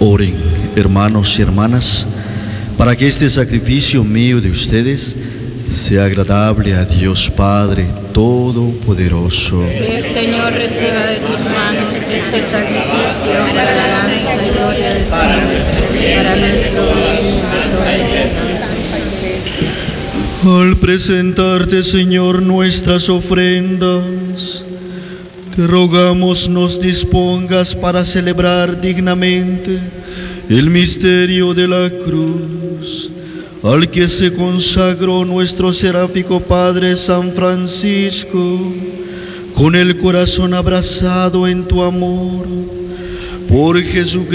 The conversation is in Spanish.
Oren, hermanos y hermanas, para que este sacrificio mío de ustedes sea agradable a Dios Padre Todopoderoso. Que el Señor reciba de tus manos este sacrificio para la alabanza y gloria de su nombre, para nuestro bien y de toda esa santa. Al presentarte, Señor, nuestras ofrendas, te rogamos nos dispongas para celebrar dignamente el misterio de la cruz, al que se consagró nuestro seráfico Padre San Francisco, con el corazón abrazado en tu amor. Por Jesucristo